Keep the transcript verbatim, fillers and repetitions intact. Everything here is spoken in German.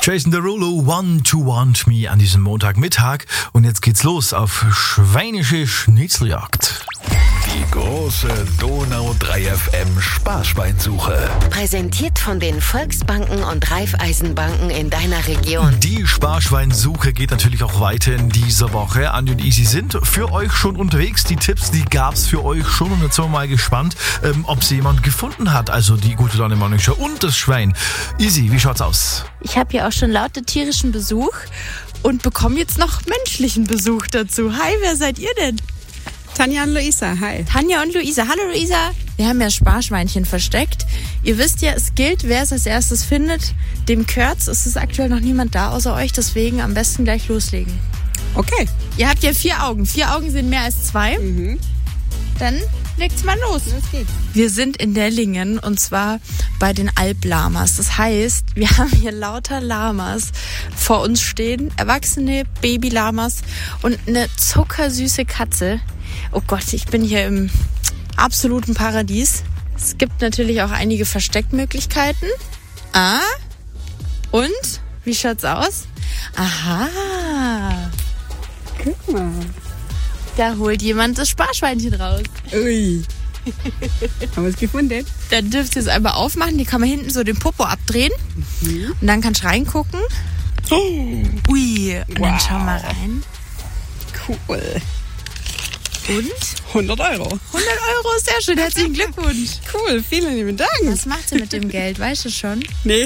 Jason Derulo, Want to Want Me an diesem Montagmittag. Und jetzt geht's los auf schweinische Schnitzeljagd. Die große Donau drei F M Sparschweinsuche. Präsentiert von den Volksbanken und Raiffeisenbanken in deiner Region. Die Sparschweinsuche geht natürlich auch weiter in dieser Woche. Andi und Easy sind für euch schon unterwegs. Die Tipps, die gab's für euch schon. Und jetzt sind wir mal gespannt, ähm, ob sie jemand gefunden hat. Also die gute Laune Morning Show und das Schwein. Easy, wie schaut's aus? Ich habe hier auch schon lauter tierischen Besuch und bekomme jetzt noch menschlichen Besuch dazu. Hi, wer seid ihr denn? Tanja und Luisa, hi. Tanja und Luisa. Hallo Luisa. Wir haben ja Sparschweinchen versteckt. Ihr wisst ja, es gilt, wer es als erstes findet, dem gehört's. Es ist aktuell noch niemand da außer euch, deswegen am besten gleich loslegen. Okay. Ihr habt ja vier Augen. Vier Augen sind mehr als zwei. Mhm. Dann legt's mal los. Los geht's. Wir sind in Dellingen und zwar bei den Alplamas. Das heißt, wir haben hier lauter Lamas vor uns stehen. Erwachsene Babylamas und eine zuckersüße Katze. Oh Gott, ich bin hier im absoluten Paradies. Es gibt natürlich auch einige Versteckmöglichkeiten. Ah, und? Wie schaut's aus? Aha, Guck mal. da holt jemand das Sparschweinchen raus. Ui. Haben wir es gefunden? Dann dürft ihr es einmal aufmachen. Die kann man hinten so den Popo abdrehen. Mhm. Und dann kannst du reingucken. Ui, und dann Wow. schau mal rein. Cool. Und? hundert Euro. hundert Euro, sehr schön. Herzlichen Glückwunsch. Cool, vielen lieben Dank. Was macht ihr mit dem Geld? Weißt du schon? Nee.